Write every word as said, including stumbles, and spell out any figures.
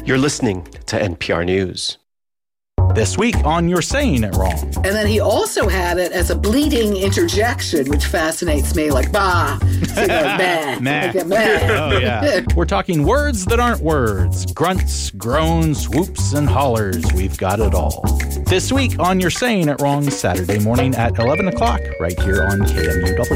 You're listening to N P R News. This week on You're Saying It Wrong. And then he also had it as a bleeding interjection, which fascinates me, like, bah, so you go, bah, Meh. like, bah. Oh, yeah. We're talking words that aren't words. Grunts, groans, whoops, and hollers. We've got it all. This week on You're Saying It Wrong, Saturday morning at eleven o'clock, right here on K M U W.